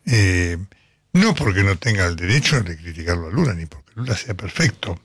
No porque no tenga el derecho de criticarlo a Lula, ni porque Lula sea perfecto,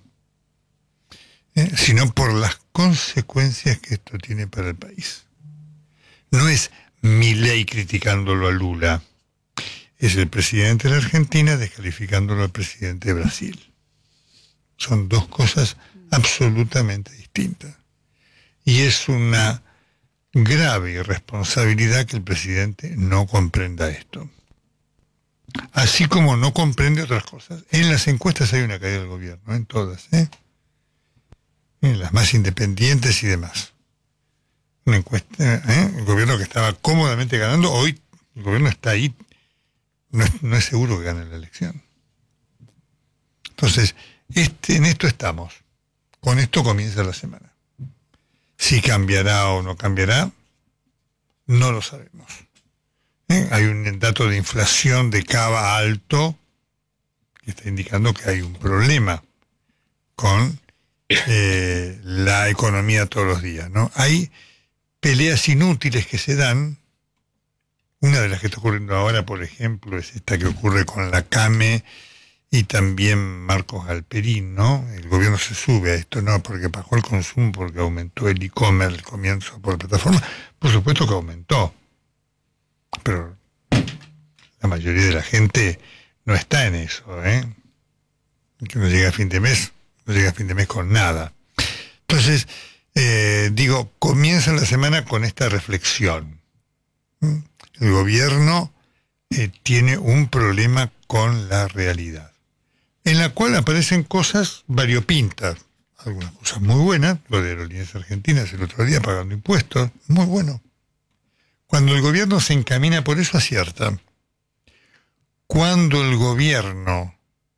sino por las consecuencias que esto tiene para el país. No es Milei criticándolo a Lula, es el presidente de la Argentina descalificándolo al presidente de Brasil. Son dos cosas absolutamente distintas. Y es una grave irresponsabilidad que el presidente no comprenda esto. Así como no comprende otras cosas. En las encuestas hay una caída del gobierno, en todas, en las más independientes y demás. Una encuesta, el gobierno que estaba cómodamente ganando, hoy el gobierno está ahí, no es seguro que gane la elección. Entonces, en esto estamos. Con esto comienza la semana. Si cambiará o no cambiará, no lo sabemos. Hay un dato de inflación de cava alto que está indicando que hay un problema con la economía todos los días, ¿no? Hay peleas inútiles que se dan. Una de las que está ocurriendo ahora, por ejemplo, es esta que ocurre con la CAME y también Marcos Galperín, ¿no? El gobierno se sube a esto, no, porque bajó el consumo, porque aumentó el e-commerce, el comienzo por plataforma. Por supuesto que aumentó, pero la mayoría de la gente no está en eso, que no llega a fin de mes, no llega a fin de mes con nada. Entonces, comienza la semana con esta reflexión. El gobierno tiene un problema con la realidad, en la cual aparecen cosas variopintas, algunas cosas muy buenas, lo de Aerolíneas Argentinas el otro día pagando impuestos, muy bueno. Cuando el gobierno se encamina por eso, acierta. Cuando el gobierno,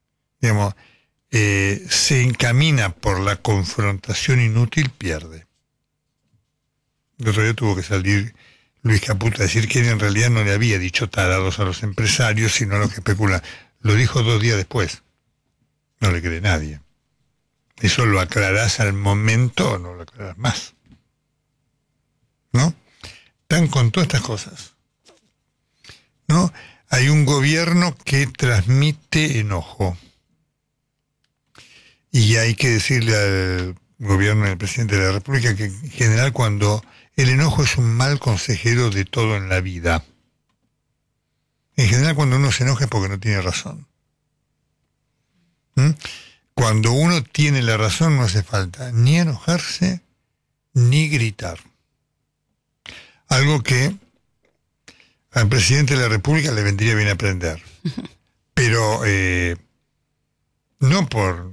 se encamina por la confrontación inútil, pierde. El otro día tuvo que salir Luis Caputo a decir que él en realidad no le había dicho tarados a los empresarios, sino a los que especulan. Lo dijo 2 días después. No le cree nadie. Eso lo aclarás al momento o no lo aclarás más. ¿No? Están con todas estas cosas. ¿No? Hay un gobierno que transmite enojo. Y hay que decirle al gobierno del presidente de la República que en general cuando el enojo es un mal consejero de todo en la vida. En general cuando uno se enoja es porque no tiene razón. Cuando uno tiene la razón no hace falta ni enojarse ni gritar. Algo que al presidente de la República le vendría bien aprender. Pero no por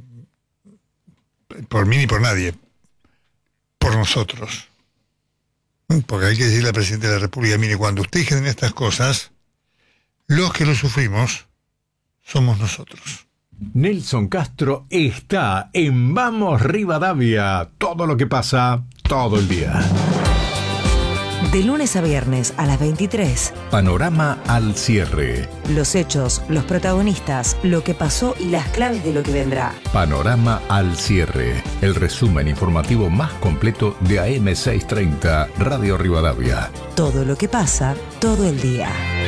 mí ni por nadie, por nosotros. Porque hay que decirle al presidente de la República, mire, cuando usted genera estas cosas, los que lo sufrimos somos nosotros. Nelson Castro está en Vamos Rivadavia. Todo lo que pasa, todo el día. De lunes a viernes a las 23. Panorama al cierre. Los hechos, los protagonistas, lo que pasó y las claves de lo que vendrá. Panorama al cierre. El resumen informativo más completo de AM630 Radio Rivadavia. Todo lo que pasa, todo el día.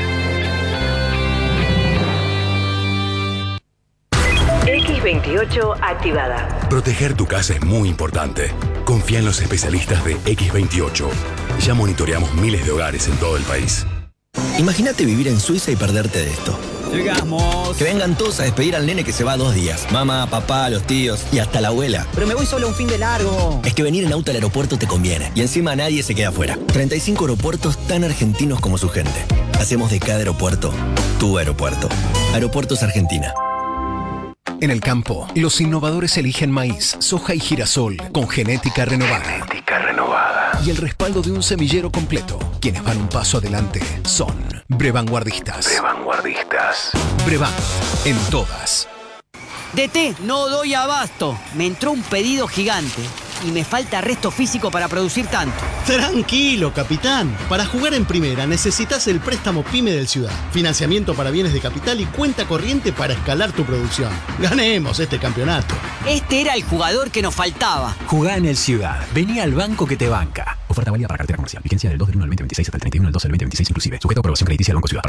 X28 activada. Proteger tu casa es muy importante. Confía en los especialistas de X28. Ya monitoreamos miles de hogares en todo el país. Imagínate vivir en Suiza y perderte de esto. Llegamos. Que vengan todos a despedir al nene que se va 2 días. Mamá, papá, los tíos y hasta la abuela. Pero me voy solo un fin de largo. Es que venir en auto al aeropuerto te conviene. Y encima nadie se queda afuera. 35 aeropuertos tan argentinos como su gente. Hacemos de cada aeropuerto tu aeropuerto. Aeropuertos Argentina. En el campo, los innovadores eligen maíz, soja y girasol con genética renovada. Y el respaldo de un semillero completo. Quienes van un paso adelante son Brevanguardistas. Brevan, en todas. DT, no doy abasto. Me entró un pedido gigante y me falta resto físico para producir tanto. Tranquilo, capitán. Para jugar en primera necesitas el préstamo PYME del Ciudad. Financiamiento para bienes de capital y cuenta corriente para escalar tu producción. Ganemos este campeonato. Este era el jugador que nos faltaba. Jugá en el Ciudad. Vení al banco que te banca. Oferta válida para cartera comercial. Vigencia del 2 del 1 del 2026 hasta el 31 del 2 del 2026 inclusive. Sujeto a aprobación crediticia del Banco Ciudad.